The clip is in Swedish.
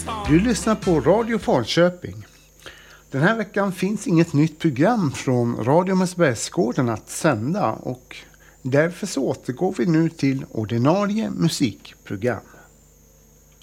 Du lyssnar på Radio Falköping. Den här veckan finns inget nytt program från Radio Mäsbergsgården att sända och därför så återgår vi nu till ordinarie musikprogram.